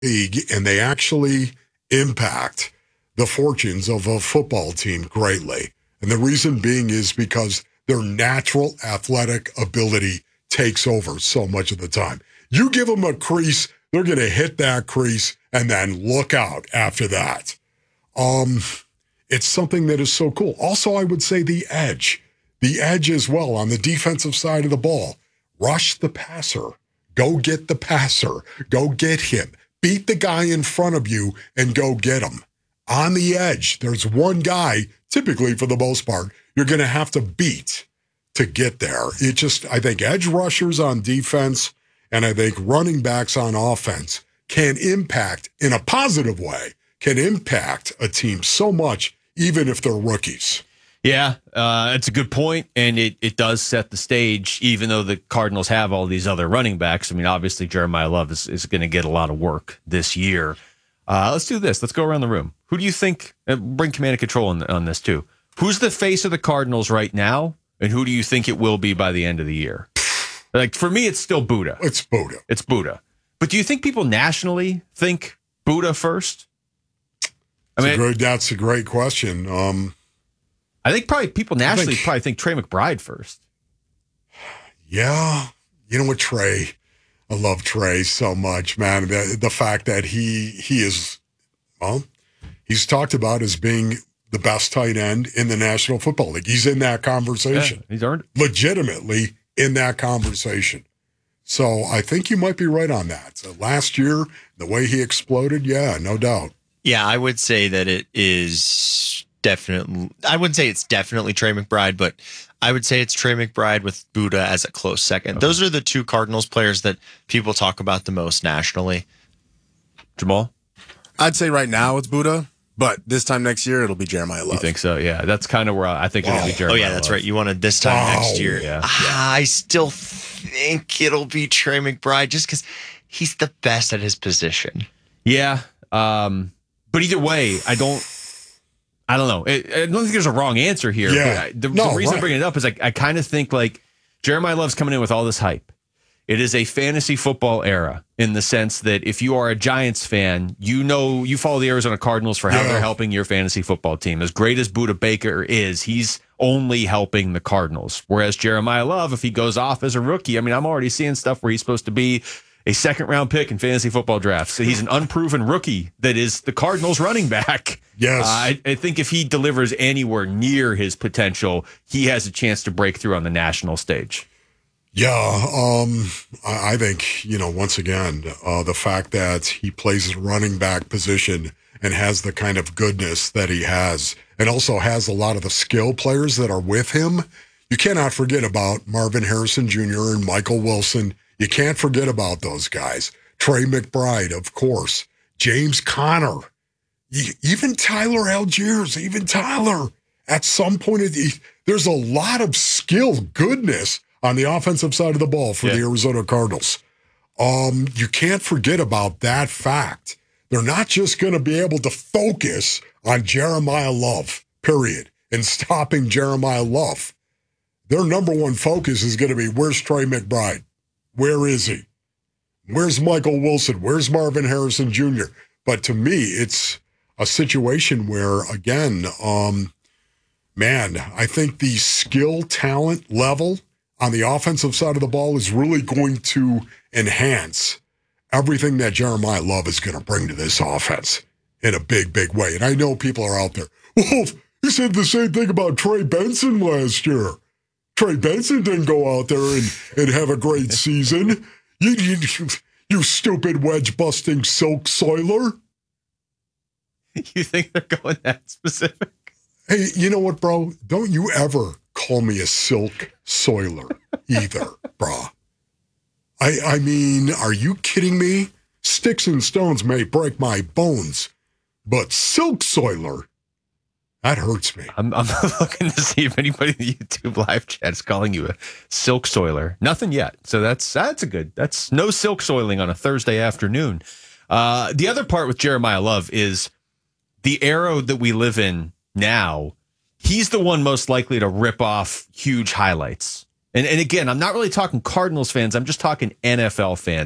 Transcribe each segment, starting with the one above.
league, and they actually impact the fortunes of a football team greatly. And the reason being is because their natural athletic ability takes over so much of the time. You give them a crease, they're going to hit that crease and then look out after that. It's something that is so cool. Also, I would say the edge as well on the defensive side of the ball. Rush the passer. Go get the passer. Go get him. Beat the guy in front of you and go get him. On the edge, there's one guy, typically for the most part, you're going to have to beat to get there. I think edge rushers on defense and I think running backs on offense can impact, in a positive way, can impact a team so much, even if they're rookies. Yeah, it's a good point, and it does set the stage, even though the Cardinals have all these other running backs. I mean, obviously, Jeremiah Love is going to get a lot of work this year. Let's do this. Let's go around the room. Who do you think, bring command and control on this too, who's the face of the Cardinals right now, and who do you think it will be by the end of the year? Like, for me, it's still Buddha. It's Buddha. But do you think people nationally think Buddha first? That's a great question. I think probably people nationally think Trey McBride first. Yeah. You know what, Trey? I love Trey so much, man. The fact that he is, he's talked about as being the best tight end in the National Football League. He's in that conversation. Yeah, he's earned it. Legitimately in that conversation. So I think you might be right on that. So last year, the way he exploded, yeah, no doubt. Yeah, I would say that it is definitely, I wouldn't say it's definitely Trey McBride, but I would say it's Trey McBride with Buddha as a close second. Okay. Those are the two Cardinals players that people talk about the most nationally. Jamal? I'd say right now it's Buddha, but this time next year it'll be Jeremiah Love. You think so? Yeah, that's kind of where I think it'll be Jeremiah Love. Oh, yeah, that's right. You wanted this time next year. Yeah. I still think it'll be Trey McBride just because he's the best at his position. Yeah, but either way, I don't know. I don't think there's a wrong answer here. Yeah. The reason I'm bringing it up is I kind of think like Jeremiah Love's coming in with all this hype. It is a fantasy football era in the sense that if you are a Giants fan, you follow the Arizona Cardinals for how they're helping your fantasy football team. As great as Buddha Baker is, he's only helping the Cardinals. Whereas Jeremiah Love, if he goes off as a rookie, I mean, I'm already seeing stuff where he's supposed to be a second-round pick in fantasy football drafts. So he's an unproven rookie that is the Cardinals running back. Yes. I think if he delivers anywhere near his potential, he has a chance to break through on the national stage. Yeah, I think, once again, the fact that he plays the running back position and has the kind of goodness that he has, and also has a lot of the skill players that are with him. You cannot forget about Marvin Harrison Jr. and Michael Wilson. You can't forget about those guys. Trey McBride, of course. James Conner. Even Tyler Algiers. Even Tyler. At some point, there's a lot of skill, goodness on the offensive side of the ball for the Arizona Cardinals. You can't forget about that fact. They're not just going to be able to focus on Jeremiah Love, period, and stopping Jeremiah Love. Their number one focus is going to be, where's Trey McBride? Where is he? Where's Michael Wilson? Where's Marvin Harrison Jr.? But to me, it's a situation where, again, I think the skill talent level on the offensive side of the ball is really going to enhance everything that Jeremiah Love is going to bring to this offense in a big, big way. And I know people are out there, well, you said the same thing about Trey Benson last year. Trey Benson didn't go out there and have a great season. You stupid wedge-busting silk soiler. You think they're going that specific? Hey, you know what, bro? Don't you ever call me a silk soiler either, bro. I mean, are you kidding me? Sticks and stones may break my bones, but silk soiler, that hurts me. I'm looking to see if anybody in the YouTube live chat is calling you a silk soiler. Nothing yet. So that's no silk soiling on a Thursday afternoon. The other part with Jeremiah Love is the era that we live in now. He's the one most likely to rip off huge highlights. And again, I'm not really talking Cardinals fans. I'm just talking NFL fans.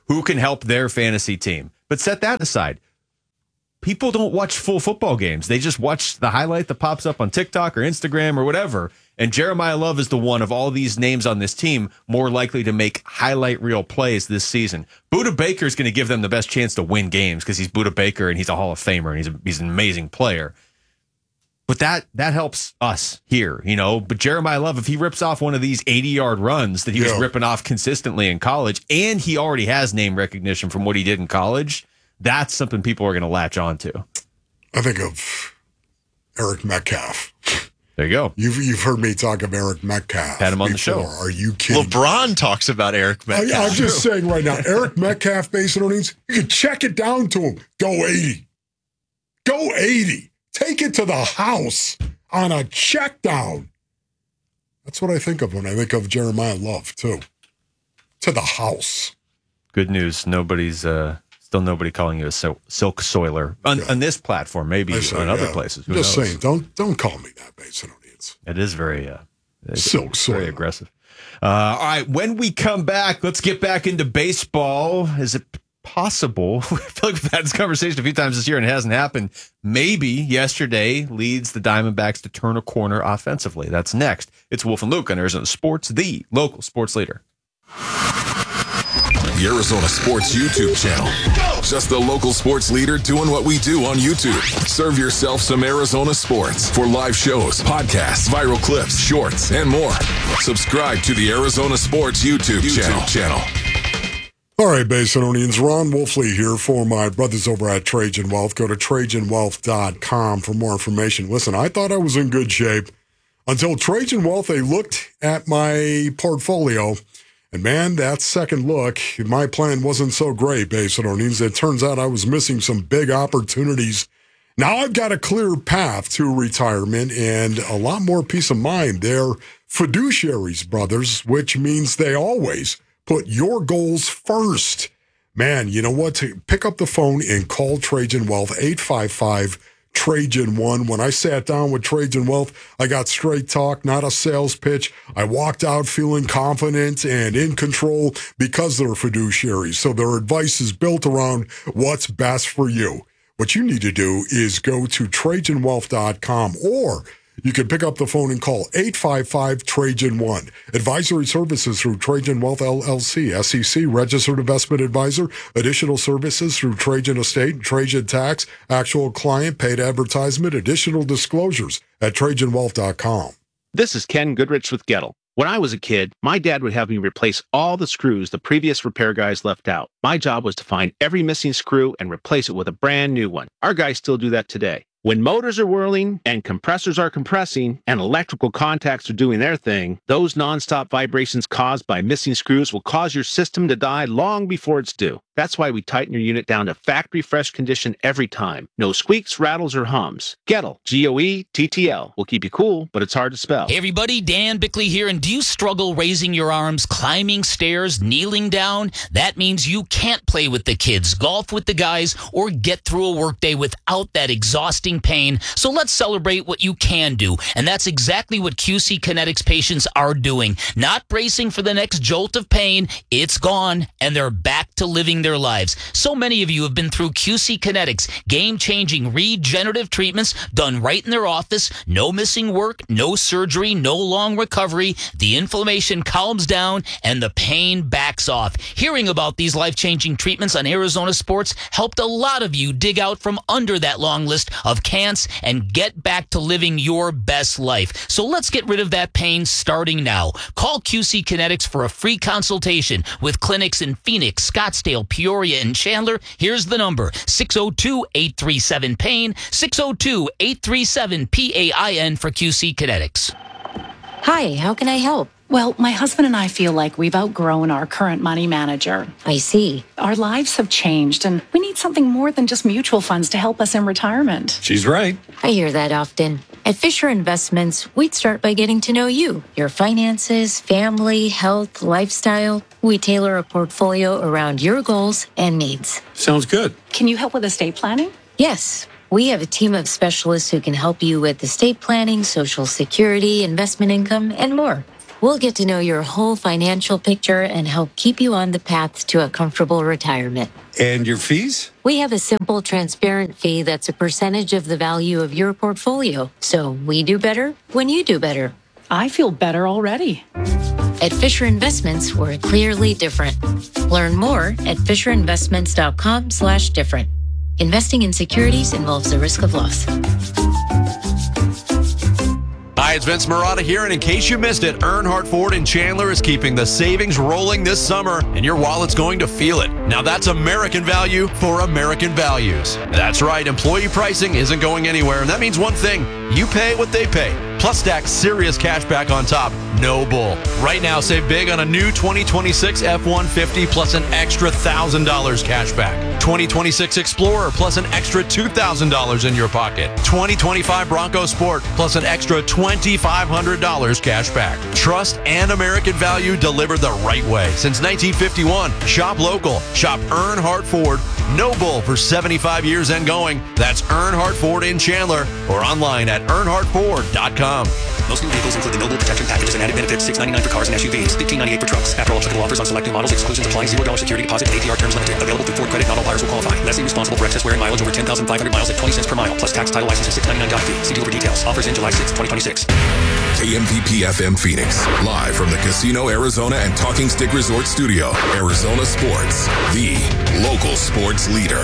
who can help their fantasy team. But set that aside. People don't watch full football games. They just watch the highlight that pops up on TikTok or Instagram or whatever. And Jeremiah Love is the one of all these names on this team more likely to make highlight reel plays this season. Budda Baker is going to give them the best chance to win games because he's Budda Baker and he's a Hall of Famer and he's an amazing player. But that helps us here, you know. But Jeremiah Love, if he rips off one of these 80-yard runs that he was ripping off consistently in college, and he already has name recognition from what he did in college, that's something people are going to latch on to. I think of Eric Metcalf. There you go. You've heard me talk of Eric Metcalf. Had him on the show. Are you kidding? LeBron talks about Eric Metcalf. I'm just saying right now, Eric Metcalf, Basin O'Neill's, you can check it down to him. Go 80. Go 80. Take it to the house on a check down. That's what I think of when I think of Jeremiah Love, too. To the house. Good news. Nobody's still nobody calling you a silk soiler on this platform. Maybe on other places. Who just knows? saying, don't call me that, Basin O'Neill's. It is very silk soiler. very aggressive. All right, when we come back, let's get back into baseball. Is it possible? I feel like we've had this conversation a few times this year and it hasn't happened. Maybe yesterday leads the Diamondbacks to turn a corner offensively. That's next. It's Wolf and Luke on Arizona Sports, the local sports leader. The Arizona Sports YouTube channel. Just the local sports leader doing what we do on YouTube. Serve yourself some Arizona sports for live shows, podcasts, viral clips, shorts, and more. Subscribe to the Arizona Sports YouTube channel. All right, Basinonians, Ron Wolfley here for my brothers over at Trajan Wealth. Go to TrajanWealth.com for more information. Listen, I thought I was in good shape until Trajan Wealth, they looked at my portfolio. And man, that second look, my plan wasn't so great, Basinonians. It turns out I was missing some big opportunities. Now I've got a clear path to retirement and a lot more peace of mind. They're fiduciaries, brothers, which means they always put your goals first. Man, you know what? Pick up the phone and call Trajan Wealth, 855-TRAJAN-1. When I sat down with Trajan Wealth, I got straight talk, not a sales pitch. I walked out feeling confident and in control because they're fiduciaries. So their advice is built around what's best for you. What you need to do is go to TrajanWealth.com or you can pick up the phone and call 855-TRAJAN-1. Advisory services through Trajan Wealth LLC, SEC, registered investment advisor. Additional services through Trajan Estate and Trajan Tax. Actual client, paid advertisement. Additional disclosures at TrajanWealth.com. This is Ken Goodrich with Gettle. When I was a kid, my dad would have me replace all the screws the previous repair guys left out. My job was to find every missing screw and replace it with a brand new one. Our guys still do that today. When motors are whirling and compressors are compressing and electrical contacts are doing their thing, those nonstop vibrations caused by missing screws will cause your system to die long before it's due. That's why we tighten your unit down to factory fresh condition every time. No squeaks, rattles, or hums. Gettle, G-O-E-T-T-L, will keep you cool, but it's hard to spell. Hey everybody, Dan Bickley here, and do you struggle raising your arms, climbing stairs, kneeling down? That means you can't play with the kids, golf with the guys, or get through a workday without that exhausting pain. So let's celebrate what you can do, and that's exactly what QC Kinetics patients are doing. Not bracing for the next jolt of pain, it's gone, and they're back to living their lives. So many of you have been through QC Kinetics, game-changing regenerative treatments done right in their office, no missing work, no surgery, no long recovery. The inflammation calms down and the pain backs off. Hearing about these life-changing treatments on Arizona Sports helped a lot of you dig out from under that long list of cants and get back to living your best life. So let's get rid of that pain starting now. Call QC Kinetics for a free consultation with clinics in Phoenix, Scottsdale, Peoria, and Chandler. Here's the number, 602-837-PAIN, 602-837-PAIN for QC Kinetics. Hi, how can I help? Well, my husband and I feel like we've outgrown our current money manager. I see. Our lives have changed, and we need something more than just mutual funds to help us in retirement. She's right. I hear that often. At Fisher Investments, we'd start by getting to know you, your finances, family, health, lifestyle. We tailor a portfolio around your goals and needs. Sounds good. Can you help with estate planning? Yes. We have a team of specialists who can help you with estate planning, Social Security, investment income, and more. We'll get to know your whole financial picture and help keep you on the path to a comfortable retirement. And your fees? We have a simple, transparent fee that's a percentage of the value of your portfolio. So we do better when you do better. I feel better already. At Fisher Investments, we're clearly different. Learn more at fisherinvestments.com/different. Investing in securities involves the risk of loss. Hi, it's Vince Marotta here, and in case you missed it, Earnhardt Ford in Chandler is keeping the savings rolling this summer, and your wallet's going to feel it. Now that's American value for American values. That's right, employee pricing isn't going anywhere, and that means one thing: you pay what they pay. Plus stack serious cash back on top. No bull. Right now, save big on a new 2026 F-150 plus an extra $1,000 cash back. 2026 Explorer plus an extra $2,000 in your pocket. 2025 Bronco Sport plus an extra $2,500 cash back. Trust and American value delivered the right way. Since 1951, shop local. Shop Earnhardt Ford. No bull for 75 years and going. That's Earnhardt Ford in Chandler or online at earnhardtford.com. Most new vehicles include the Noble Protection Packages and added benefits, $699 for cars and SUVs, $1,598 for trucks. After all applicable offers on selected models, exclusions apply. $0 security deposit and APR terms limited. Available through Ford Credit. Not all buyers will qualify. Lessee responsible for excess wear and mileage over 10,500 miles at 20 cents per mile, plus tax, title, license, and $699 guide fee. See dealer for details. Offers in July 6, 2026. KMPP FM Phoenix, live from the Casino Arizona and Talking Stick Resort Studio. Arizona Sports, the local sports leader.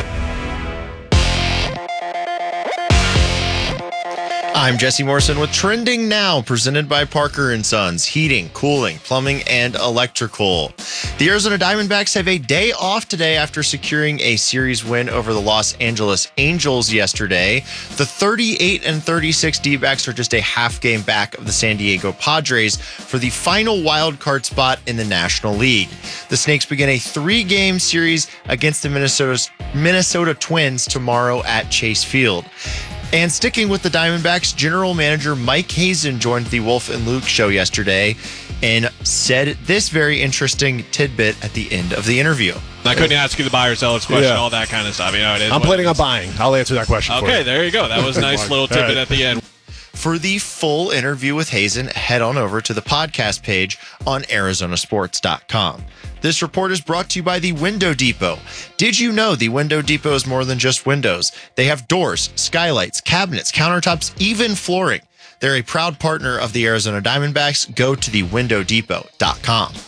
I'm Jesse Morrison with Trending Now, presented by Parker & Sons, heating, cooling, plumbing, and electrical. The Arizona Diamondbacks have a day off today after securing a series win over the Los Angeles Angels yesterday. The 38-36 D-backs are just a half game back of the San Diego Padres for the final wild card spot in the National League. The Snakes begin a 3-game series against the Minnesota Twins tomorrow at Chase Field. And sticking with the Diamondbacks, General Manager Mike Hazen joined the Wolf and Luke show yesterday and said this very interesting tidbit at the end of the interview. I couldn't ask you the buy or sell question, all that kind of stuff. You know, it is I'm planning on buying. I'll answer that question for you. Okay, there you go. That was a nice little tidbit at the end. For the full interview with Hazen, head on over to the podcast page on arizonasports.com. This report is brought to you by the Window Depot. Did you know the Window Depot is more than just windows? They have doors, skylights, cabinets, countertops, even flooring. They're a proud partner of the Arizona Diamondbacks. Go to thewindowdepot.com.